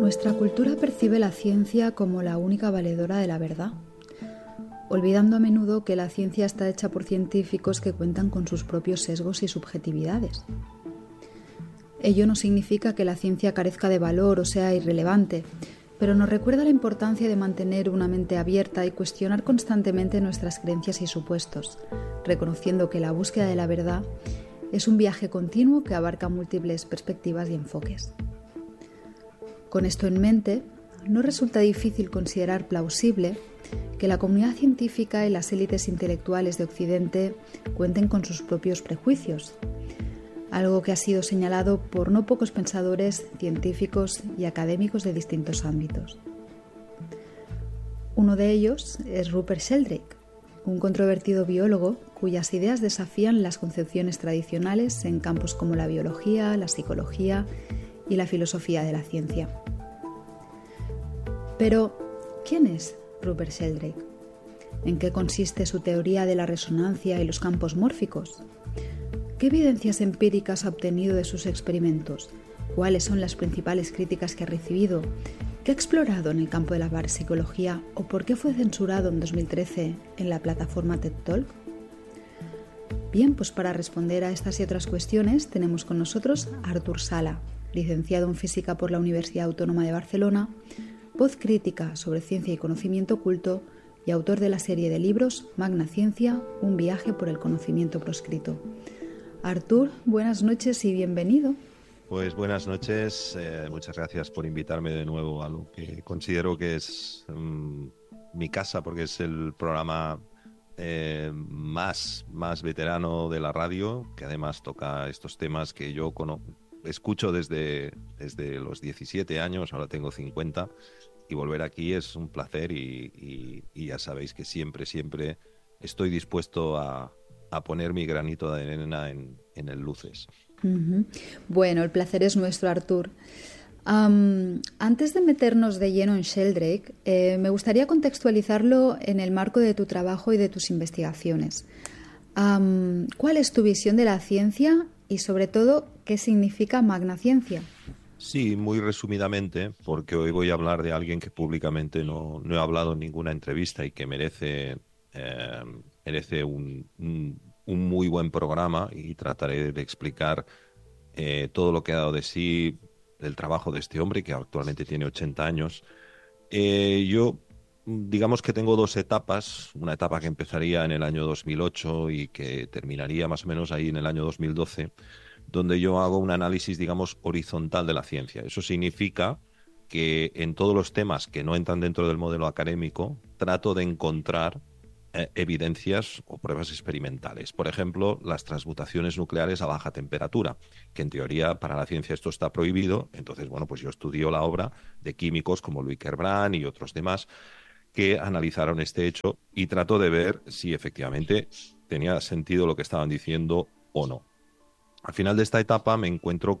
Nuestra cultura percibe la ciencia como la única valedora de la verdad, olvidando a menudo que la ciencia está hecha por científicos que cuentan con sus propios sesgos y subjetividades. Ello no significa que la ciencia carezca de valor o sea irrelevante, pero nos recuerda la importancia de mantener una mente abierta y cuestionar constantemente nuestras creencias y supuestos, reconociendo que la búsqueda de la verdad es un viaje continuo que abarca múltiples perspectivas y enfoques. Con esto en mente, no resulta difícil considerar plausible que la comunidad científica y las élites intelectuales de Occidente cuenten con sus propios prejuicios, algo que ha sido señalado por no pocos pensadores, científicos y académicos de distintos ámbitos. Uno de ellos es Rupert Sheldrake, un controvertido biólogo cuyas ideas desafían las concepciones tradicionales en campos como la biología, la psicología y la filosofía de la ciencia. Pero, ¿quién es Rupert Sheldrake? ¿En qué consiste su teoría de la resonancia y los campos mórficos? ¿Qué evidencias empíricas ha obtenido de sus experimentos? ¿Cuáles son las principales críticas que ha recibido? ¿Qué ha explorado en el campo de la parapsicología o por qué fue censurado en 2013 en la plataforma TED Talk? Bien, pues para responder a estas y otras cuestiones tenemos con nosotros a Artur Sala, licenciado en Física por la Universidad Autónoma de Barcelona, voz crítica sobre ciencia y conocimiento oculto y autor de la serie de libros Magna Ciencia, un viaje por el conocimiento proscrito. Artur, buenas noches y bienvenido. Pues buenas noches, muchas gracias por invitarme de nuevo a lo que considero que es mi casa, porque es el programa más veterano de la radio, que además toca estos temas que yo escucho desde los 17 años, ahora tengo 50, y volver aquí es un placer y ya sabéis que siempre estoy dispuesto a poner mi granito de arena en el Luces. Uh-huh. Bueno, el placer es nuestro, Artur. Antes de meternos de lleno en Sheldrake, me gustaría contextualizarlo en el marco de tu trabajo y de tus investigaciones. ¿Cuál es tu visión de la ciencia y, sobre todo, qué significa Magna Ciencia? Sí, muy resumidamente, porque hoy voy a hablar de alguien que públicamente no he hablado en ninguna entrevista y que merece un muy buen programa, y trataré de explicar todo lo que ha dado de sí el trabajo de este hombre, que actualmente tiene 80 años. Yo, digamos que tengo dos etapas, una etapa que empezaría en el año 2008 y que terminaría más o menos ahí en el año 2012, donde yo hago un análisis, digamos, horizontal de la ciencia. Eso significa que en todos los temas que no entran dentro del modelo académico, trato de encontrar evidencias o pruebas experimentales. Por ejemplo, las transmutaciones nucleares a baja temperatura, que en teoría para la ciencia esto está prohibido. Entonces, bueno, pues yo estudio la obra de químicos como Louis Kerbrand y otros demás que analizaron este hecho y trato de ver si efectivamente tenía sentido lo que estaban diciendo o no. Al final de esta etapa me encuentro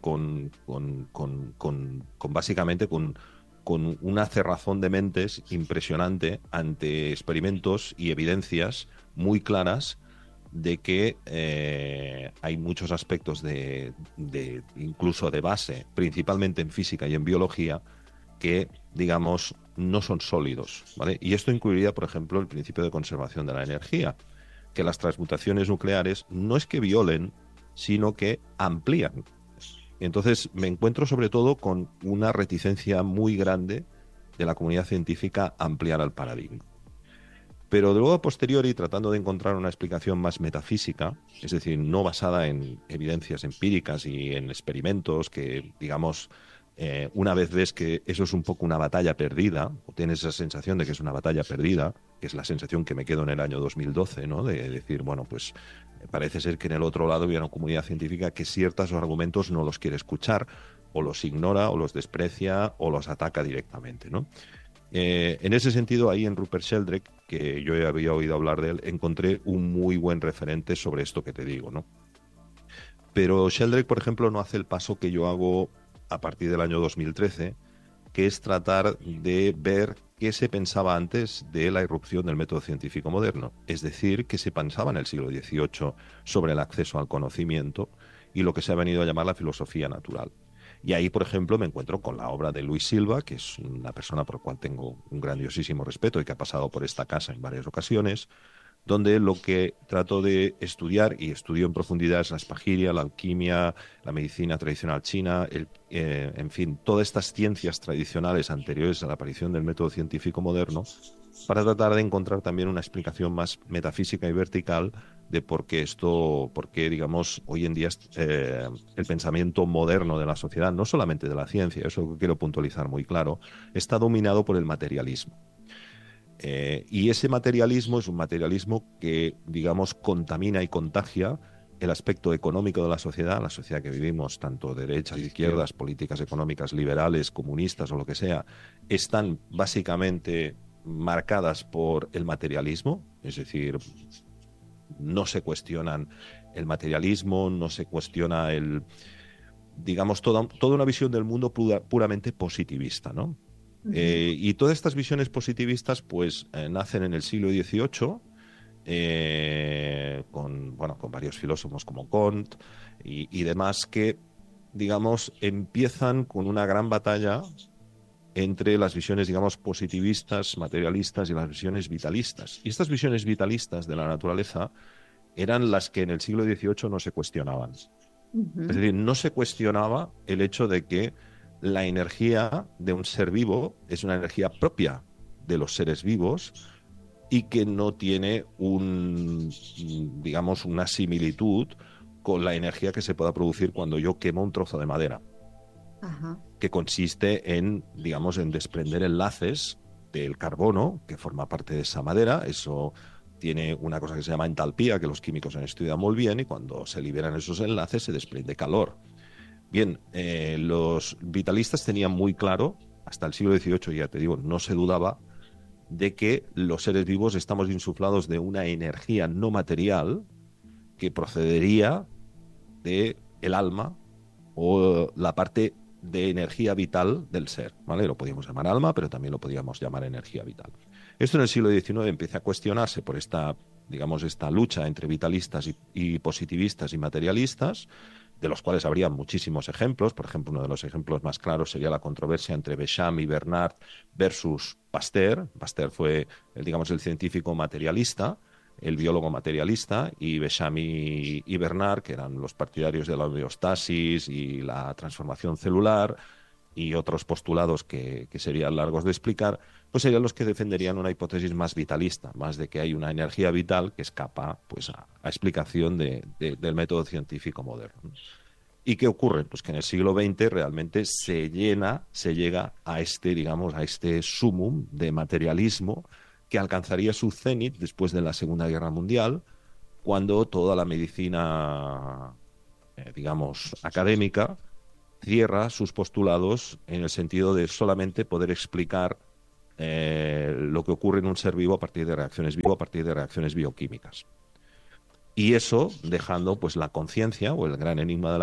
básicamente con una cerrazón de mentes impresionante ante experimentos y evidencias muy claras de que hay muchos aspectos incluso de base, principalmente en física y en biología, que, digamos, no son sólidos, ¿vale? Y esto incluiría, por ejemplo, el principio de conservación de la energía, que las transmutaciones nucleares no es que violen, sino que amplían. Entonces me encuentro sobre todo con una reticencia muy grande de la comunidad científica a ampliar el paradigma. Pero luego, a posteriori, tratando de encontrar una explicación más metafísica, es decir, no basada en evidencias empíricas y en experimentos que, digamos, una vez ves que eso es un poco una batalla perdida, o tienes esa sensación de que es una batalla perdida, que es la sensación que me quedo en el año 2012, ¿no? De decir, bueno, pues parece ser que en el otro lado había una comunidad científica que ciertos argumentos no los quiere escuchar, o los ignora, o los desprecia, o los ataca directamente, ¿no? En ese sentido, ahí en Rupert Sheldrake, que yo ya había oído hablar de él, encontré un muy buen referente sobre esto que te digo, ¿no? Pero Sheldrake, por ejemplo, no hace el paso que yo hago a partir del año 2013, que es tratar de ver qué se pensaba antes de la irrupción del método científico moderno. Es decir, qué se pensaba en el siglo XVIII sobre el acceso al conocimiento y lo que se ha venido a llamar la filosofía natural. Y ahí, por ejemplo, me encuentro con la obra de Luis Silva, que es una persona por la cual tengo un grandiosísimo respeto y que ha pasado por esta casa en varias ocasiones, donde lo que trato de estudiar, y estudio en profundidad, es la espagiria, la alquimia, la medicina tradicional china, en fin, todas estas ciencias tradicionales anteriores a la aparición del método científico moderno, para tratar de encontrar también una explicación más metafísica y vertical de por qué, digamos, hoy en día el pensamiento moderno de la sociedad, no solamente de la ciencia, eso es lo que quiero puntualizar muy claro, está dominado por el materialismo. Y ese materialismo es un materialismo que, digamos, contamina y contagia el aspecto económico de la sociedad que vivimos, tanto derechas, izquierdas, políticas económicas liberales, comunistas o lo que sea, están básicamente marcadas por el materialismo, es decir, no se cuestionan el materialismo, no se cuestiona digamos, toda una visión del mundo puramente positivista, ¿no? Ujú. Y todas estas visiones positivistas, pues, nacen en el siglo XVIII, bueno, con varios filósofos como Kant y demás, que, digamos, empiezan con una gran batalla entre las visiones, digamos, positivistas, materialistas y las visiones vitalistas. Y estas visiones vitalistas de la naturaleza eran las que en el siglo XVIII no se cuestionaban. Es Ujú. decir, no se cuestionaba el hecho de que la energía de un ser vivo es una energía propia de los seres vivos y que no tiene digamos, una similitud con la energía que se pueda producir cuando yo quemo un trozo de madera, Ajá. que consiste en, digamos, en desprender enlaces del carbono que forma parte de esa madera. Eso tiene una cosa que se llama entalpía, que los químicos han estudiado muy bien, y cuando se liberan esos enlaces se desprende calor. Bien, los vitalistas tenían muy claro, hasta el siglo XVIII, ya te digo, no se dudaba, de que los seres vivos estamos insuflados de una energía no material que procedería de el alma o la parte de energía vital del ser, ¿vale? Lo podíamos llamar alma, pero también lo podíamos llamar energía vital. Esto en el siglo XIX empieza a cuestionarse por esta, digamos, esta lucha entre vitalistas y positivistas y materialistas, de los cuales habría muchísimos ejemplos. Por ejemplo, uno de los ejemplos más claros sería la controversia entre Béchamp y Bernard versus Pasteur. Pasteur fue, digamos, el científico materialista, el biólogo materialista, y Béchamp y Bernard, que eran los partidarios de la homeostasis y la transformación celular y otros postulados que serían largos de explicar, pues serían los que defenderían una hipótesis más vitalista, más de que hay una energía vital que escapa, pues, a explicación del método científico moderno. ¿Y qué ocurre? Pues que en el siglo XX realmente se llega a este, digamos, a este sumum de materialismo que alcanzaría su cenit después de la Segunda Guerra Mundial, cuando toda la medicina, digamos, académica cierra sus postulados en el sentido de solamente poder explicar lo que ocurre en un ser vivo a partir de reacciones bioquímicas. Y eso dejando, pues, la conciencia o el gran enigma de la